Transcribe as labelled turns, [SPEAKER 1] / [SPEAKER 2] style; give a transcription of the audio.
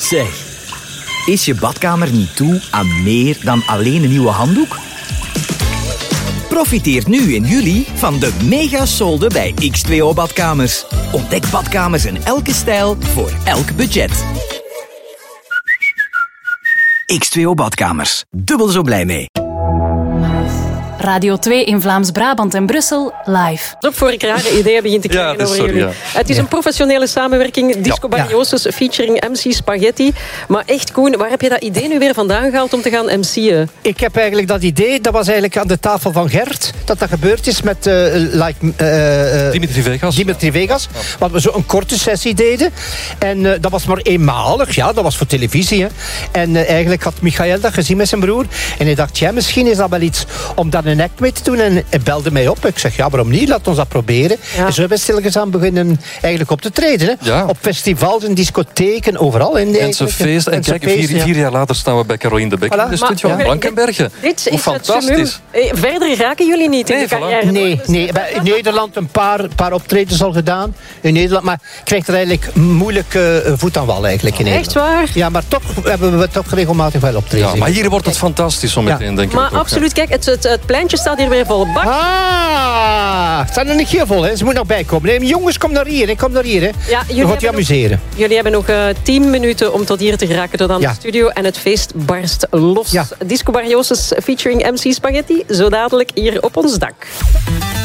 [SPEAKER 1] Zeg, is je badkamer niet toe aan meer dan alleen een nieuwe handdoek? Profiteer nu in juli van de mega-solde bij X2O Badkamers. Ontdek badkamers in elke stijl voor elk budget. X2O Badkamers. Dubbel zo blij mee.
[SPEAKER 2] Radio 2 in Vlaams-Brabant en Brussel live.
[SPEAKER 3] Op voor ik rare ideeën begin te krijgen over jullie. Ja. Het is een professionele samenwerking. Disco Barriosus featuring MC Spaghetti. Maar echt, Koen, waar heb je dat idee nu weer vandaan gehaald om te gaan MC'en?
[SPEAKER 4] Ik heb eigenlijk dat idee, dat was eigenlijk aan de tafel van Gert, dat gebeurd is met Dimitri Vegas. Wat we zo een korte sessie deden. En dat was maar eenmalig, ja, dat was voor televisie. Hè. En eigenlijk had Michael dat gezien met zijn broer. En hij dacht, ja, misschien is dat wel iets om daar een act mee te doen. En hij belde mij op. Ik zeg, ja, waarom niet? Laat ons dat proberen. Ja. En zo hebben we stilgezaan beginnen eigenlijk op te treden. Hè. Ja. Op festivals en discotheken, overal.
[SPEAKER 5] En ze feest. En kijk, 4 jaar later staan we bij Caroline de Bekker in de studio in Blankenberge.
[SPEAKER 3] Dit is fantastisch. Verder raken jullie niet in de carrière?
[SPEAKER 4] Nee. In Nederland een paar optredens al gedaan. In Nederland, maar krijgt er eigenlijk moeilijk voet aan wal eigenlijk in Nederland.
[SPEAKER 3] Echt waar?
[SPEAKER 4] Ja, maar toch hebben we toch regelmatig wel optreden.
[SPEAKER 5] Ja, maar hier wordt het fantastisch zometeen, denk ik.
[SPEAKER 3] Maar absoluut, kijk, het pleintje staat hier weer vol bak.
[SPEAKER 4] Het staat er niet heel vol, hè. Ze moet nog bijkomen. Nee, jongens, kom naar hier. Kom naar hier, hè.
[SPEAKER 3] Ja,
[SPEAKER 4] dan gaat je amuseren.
[SPEAKER 3] Jullie hebben nog 10 minuten om tot hier te geraken, tot aan de studio. En het feest barst los. Ja. Disco Barriosus featuring MC Spaghetti. Zo dadelijk hier op ons dak.